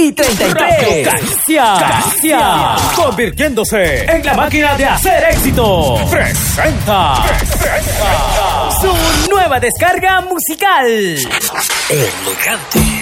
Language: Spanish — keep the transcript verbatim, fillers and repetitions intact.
y treinta y tres. Casia, Casia, convirtiéndose en la máquina de hacer éxito. Presenta, presenta su nueva descarga musical. Elegante.